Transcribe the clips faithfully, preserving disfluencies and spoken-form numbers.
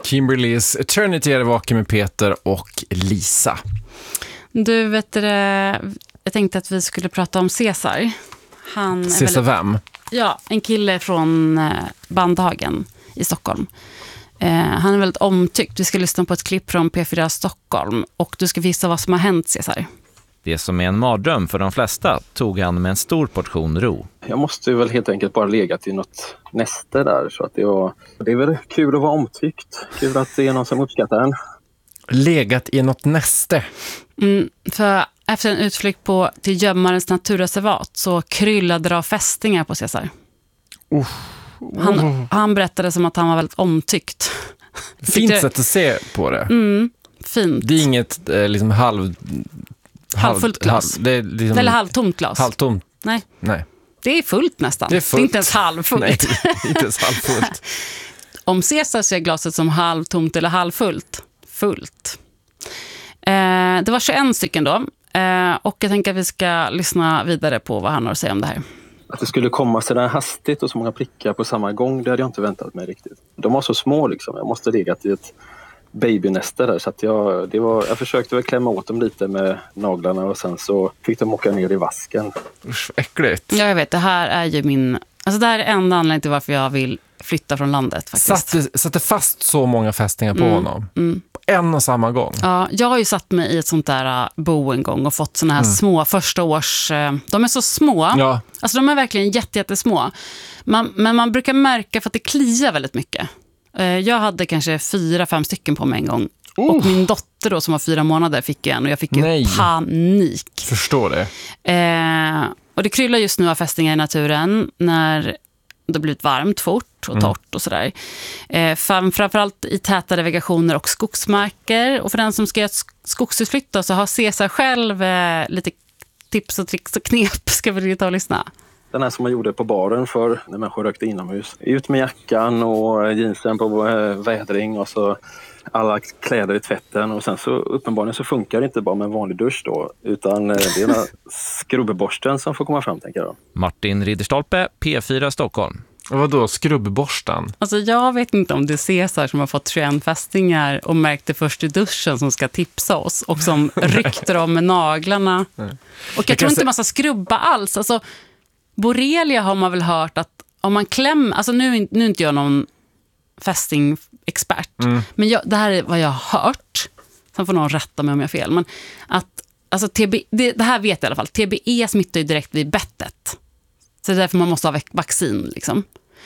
Kimberlys Eternity är vaken med Peter och Lisa. Du vet det, jag tänkte att vi skulle prata om Cesar. Han är Cesar väldigt, vem? Ja, en kille från Bandhagen i Stockholm. Eh, han är väldigt omtyckt. Vi ska lyssna på ett klipp från P fyra Stockholm och du ska visa vad som har hänt, Cesar. Det som är en mardröm för de flesta tog han med en stor portion ro. Jag måste väl helt enkelt bara legat i något näste där. Så att det, var, det är väl kul att vara omtyckt. Kul att det är någon som uppskattar en. Legat i något näste. Mm, för efter en utflykt på, till Gömmarens naturreservat så kryllade det av fästingar på Cesar. Uh. Han, uh. han berättade som att han var väldigt omtyckt. Fint det... sätt att se på det. Mm, fint. Det är inget eh, liksom halv... Halvfullt glas. Halv, det är liksom, eller halvtomt glas. Halvtomt. Nej. Nej. Det är fullt nästan. Det är, fullt. Det är inte ens halvfullt. Nej, inte ens halvfullt. Om Cesar ser glaset som halvtomt eller halvfullt. Fullt. Eh, det var tjugoen stycken då. Eh, och jag tänker att vi ska lyssna vidare på vad han har att säga om det här. Att det skulle komma så där hastigt och så många prickar på samma gång, det hade jag inte väntat mig riktigt. De var så små liksom. Jag måste legat i ett babynäste där, så att jag, det var, jag försökte väl klämma åt dem lite med naglarna och sen så fick de åka ner i vasken. Usch, äckligt. Ja, jag vet, det här är ju min... Alltså det här är enda anledningen till varför jag vill flytta från landet faktiskt. Satte, satte fast så många fästingar på mm, honom. Mm. På en och samma gång. Ja, jag har ju satt mig i ett sånt där bo en gång och fått såna här mm. små första års... De är så små. Ja. Alltså de är verkligen jätte, jättesmå. Man, men man brukar märka för att det kliar väldigt mycket. Jag hade kanske fyra, fem stycken på mig en gång. Uh. Och min dotter då som var fyra månader fick en och jag fick ju Nej. panik. Förstår det. Eh, och det kryllar just nu av fästingar i naturen när det blivit varmt fort och torrt mm. och sådär. Eh, framförallt i tätare vegationer och skogsmarker. Och för den som ska göra skogsutflykt så har Cesar själv eh, lite tips och tricks och knep. Ska vi ta och lyssna? Den här som man gjorde på baren för när människor rökte inomhus. Ut med jackan och jeansen på vädring och så alla kläder i tvätten. Och sen så uppenbarligen så funkar det inte bara med en vanlig dusch då. Utan det är den skrubbborsten som får komma fram, tänker jag. Martin Ridderstolpe, P fyra Stockholm. Och vad då? Skrubbborsten? Alltså jag vet inte om det är Cesar som har fått tjugoen fästingar och märkte först i duschen som ska tipsa oss och som ryckte dem med naglarna. Nej. Och jag, jag tror inte se- man ska skrubba alls. Alltså borrelia har man väl hört att om man klämmer, alltså nu, nu är inte jag någon fästingexpert, mm. men jag, det här är vad jag har hört. Sen får någon rätta mig om jag har fel. Men att, alltså T B, det, det här vet jag i alla fall. T B E smittar ju direkt vid bettet. Så det är därför man måste ha vaccin. Liksom.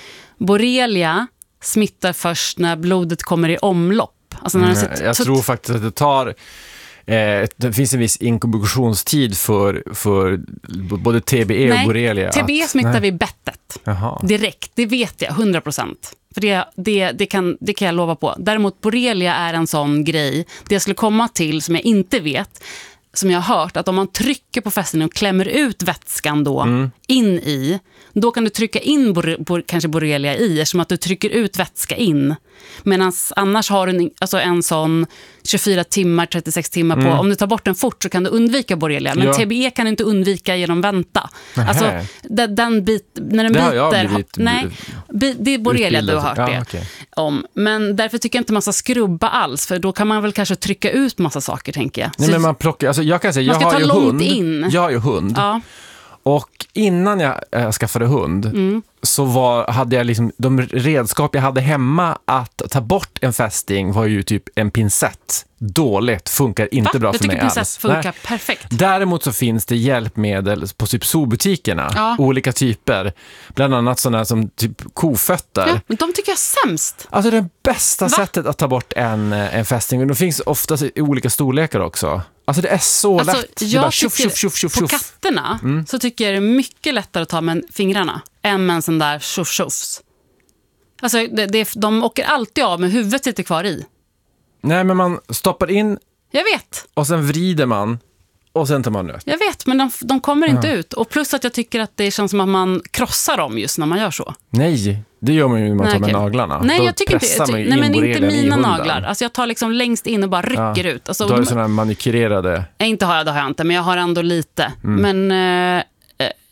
Borrelia smittar först när blodet kommer i omlopp. Alltså när mm, det jag så, tror faktiskt att det tar... Eh, det finns en viss inkubationstid för, för både T B E nej, och borrelia. T B E smittar nej. vid bettet. Jaha. Direkt, det vet jag, hundra procent. För det, det, det, kan, det kan jag lova på. Däremot borrelia är en sån grej. Det jag skulle komma till som jag inte vet, som jag har hört, att om man trycker på fästingen och klämmer ut vätskan då mm. in i, då kan du trycka in bor, bor, kanske borrelia i, eftersom att du trycker ut vätska in. Medan annars har du en, alltså en sån tjugofyra timmar, trettiosex timmar på. Mm. Om du tar bort den fort så kan du undvika borrelia. Men ja. T B E kan du inte undvika genom vänta. Nähe. Alltså den, den bit, när den det biter... Har jag blivit, nej, bi, det är borrelia du har hört ja, det okay. om. Men därför tycker jag inte man ska skrubba alls. För då kan man väl kanske trycka ut massa saker, tänker jag. Nej, så, men man plockar, alltså jag kan säga, jag man ska har ta ju långt hund. In. Jag har ju hund. Ja. Och innan jag äh, skaffade hund mm. så var, hade jag liksom, de redskap jag hade hemma att ta bort en fästing var ju typ en pincett. Dåligt, funkar inte Va? bra jag för mig alls. Jag tycker pincett funkar perfekt. Däremot så finns det hjälpmedel på typ zoobutikerna. Ja. Olika typer. Bland annat sådana som typ kofötter. Ja, men de tycker jag är sämst. Alltså det bästa Va? sättet att ta bort en, en fästing. De finns ofta i olika storlekar också. Alltså det är så alltså, lätt. Jag bara, tjuff, tjuff, tjuff, tjuff, på tjuff. Katterna mm. så tycker jag det är mycket lättare att ta med fingrarna än med en sån där tjuff, tjuffs. Alltså det, det, de åker alltid av med huvudet sitter kvar i. Nej, men man stoppar in. Jag vet. Och sen vrider man. Och sen tar man ut. Jag vet, men de, de kommer inte ja. ut. Och plus att jag tycker att det känns som att man krossar dem just när man gör så. Nej, det gör man ju när man nej, tar med okay. naglarna. Nej, då jag tycker inte, jag ty- nej men inte mina naglar. Alltså jag tar liksom längst in och bara rycker ja. ut. Alltså, du har ju sådana manikurerade. Nej, inte har jag, det har jag inte. Men jag har ändå lite. Mm. Men... Eh,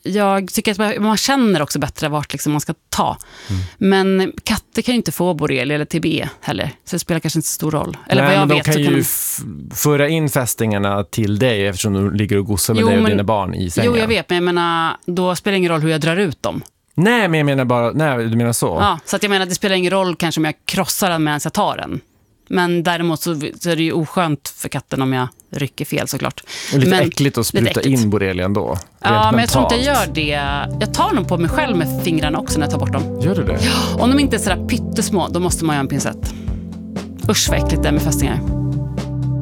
jag tycker att man, man känner också bättre vart liksom man ska ta. Mm. Men katter kan ju inte få borrelia eller T B heller. Så det spelar kanske inte så stor roll. Eller Nej, vad jag men vet de kan så ju kan de... f- föra in fästingarna till dig eftersom du ligger och gossar med Jo, dig och men- dina barn i sängen. Jo, jag vet, men jag menar, då spelar det ingen roll hur jag drar ut dem. Nej, men jag menar bara, nej, du menar så. Ja, så att jag menar, det spelar ingen roll kanske om jag krossar den medan jag tar den. Men däremot så, så är det ju oskönt för katten om jag rycker fel såklart. Och lite men, äckligt att spruta äckligt. in borrelia ändå. Ja, men jag tror inte jag gör det. Jag tar dem på mig själv med fingrarna också när jag tar bort dem. Gör du det? Om de inte är sådär pyttesmå, då måste man göra en pincett. Usch vad äckligt det är med fästingar.